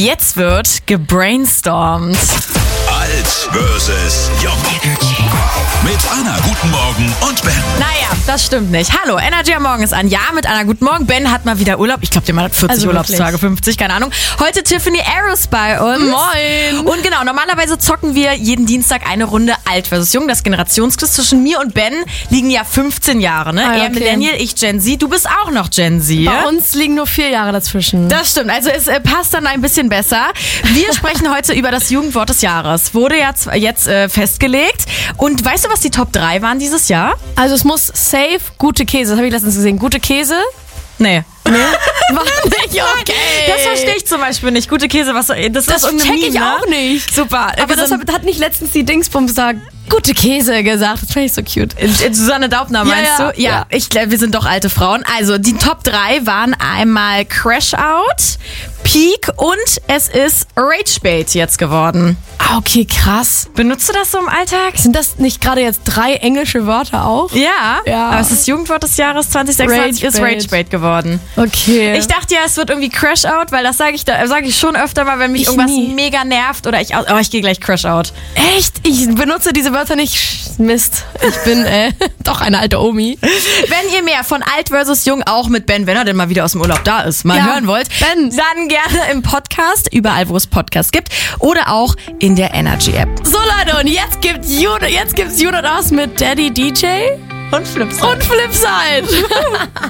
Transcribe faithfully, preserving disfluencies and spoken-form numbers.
Jetzt wird gebrainstormt. Alt versus Jung. Mit Anna, guten Morgen und Ben. Naja, das stimmt nicht. Hallo, Energy am Morgen ist an. Ja, mit Anna, guten Morgen. Ben hat mal wieder Urlaub. Ich glaube, der Mann hat vierzig Also Urlaubstage, wirklich? fünfzig, keine Ahnung. Heute Tiffany Arrows bei uns. Moin. Und genau, normalerweise zocken wir jeden Dienstag eine Runde Alt versus Jung. Das Generationsquiz zwischen mir und Ben liegen ja fünfzehn Jahre, ne? Ah, ja, Er okay. Millennial, ich Gen Z. Du bist auch noch Gen Z. Bei uns liegen nur vier Jahre dazwischen. Das stimmt, also es äh, passt dann ein bisschen besser. Wir sprechen heute über das Jugendwort des Jahres. Wurde ja z- jetzt äh, festgelegt. Und weißt du, was die Top drei waren dieses Jahr? Also es muss safe gute Käse, das habe ich letztens gesehen. Gute Käse? Nee. War nicht okay. Das verstehe ich zum Beispiel nicht. Gute Käse, was das, Das ist irgendein check ich Meme, ne? auch nicht. Super. Aber Wir das sind- hat, hat nicht letztens die Dingsbums da gute Käse gesagt. Das fand ich so cute. Äh, Susanne Daubner, meinst ja, du? Ja, ja. ich glaube, wir sind doch alte Frauen. Also, die Top drei waren einmal Crash Out, Peak und es ist Rage Bait jetzt geworden. Ah, okay, krass. Benutzt du das so im Alltag? Sind das nicht gerade jetzt drei englische Wörter auch? Ja, Ja. aber es ist Jugendwort des Jahres zwanzig sechsundzwanzig, ist Rage Rage Bait geworden. Okay. Ich dachte ja, es wird irgendwie Crash Out, weil das sage ich, da- sag ich schon öfter mal, wenn mich Ich irgendwas nie. mega nervt oder ich, oh, ich gehe gleich Crash Out. Echt? Ich benutze diese Wörter nicht. Mist. Ich bin äh, doch eine alte Omi. Wenn ihr mehr von Alt versus Jung auch mit Ben, wenn er denn mal wieder aus dem Urlaub da ist, mal Ja, hören wollt, Ben. dann gerne im Podcast, überall wo es Podcasts gibt oder auch in der Energy App. So Leute, und jetzt gibt Juno, jetzt gibt's Juno das mit Daddy D J Und Flips. und Flipside.